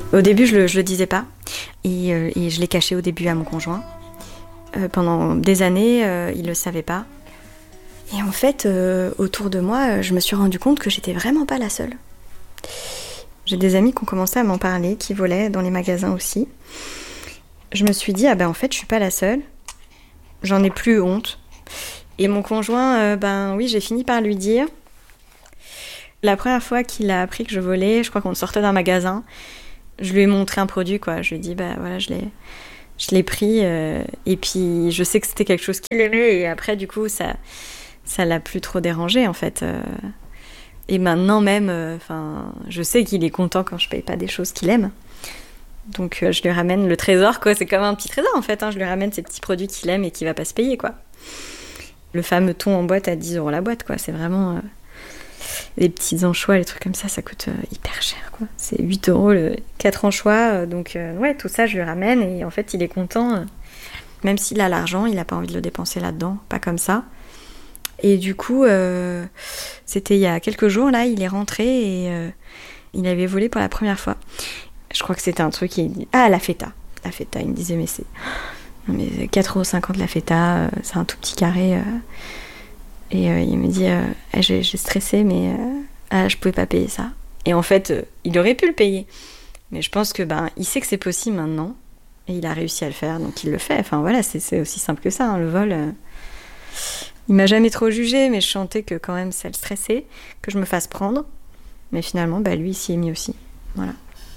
Au début, je le disais pas. Et je l'ai caché au début à mon conjoint. Pendant des années, il le savait pas. Et en fait, autour de moi, je me suis rendu compte que j'étais vraiment pas la seule. J'ai des amis qui ont commencé à m'en parler, qui volaient dans les magasins aussi. Je me suis dit, ah ben en fait, je suis pas la seule. J'en ai plus honte. Et mon conjoint, ben oui, j'ai fini par lui dire. La première fois qu'il a appris que je volais, je crois qu'on sortait d'un magasin, je lui ai montré un produit, quoi. Je lui ai dit, bah voilà, je l'ai pris. Et puis, je sais que c'était quelque chose qu'il aimait. Et après, du coup, ça l'a plus trop dérangé, en fait. Et maintenant même, je sais qu'il est content quand je paye pas des choses qu'il aime. Donc je lui ramène le trésor, quoi. C'est comme un petit trésor, en fait. Je lui ramène ces petits produits qu'il aime et qu'il va pas se payer, quoi. Le fameux thon en boîte à 10 € la boîte, quoi. C'est vraiment... les petits anchois, les trucs comme ça, ça coûte hyper cher, quoi. C'est 8 € 4 anchois. Donc ouais, tout ça, je lui ramène. Et en fait, il est content. Même s'il a l'argent, il a pas envie de le dépenser là-dedans. Pas comme ça. Et du coup, c'était il y a quelques jours, là, il est rentré et il avait volé pour la première fois. Je crois que c'était un truc la feta. La feta, il me disait, mais c'est... Non, mais 4,50 € la feta, c'est un tout petit carré. Et il me dit, j'ai stressé, mais je pouvais pas payer ça. Et en fait, il aurait pu le payer. Mais je pense que il sait que c'est possible maintenant. Et il a réussi à le faire, donc il le fait. Enfin voilà, c'est aussi simple que ça, le vol... Il m'a jamais trop jugée, mais je sentais que quand même ça le stressait, que je me fasse prendre. Mais finalement, lui, il s'y est mis aussi. Voilà.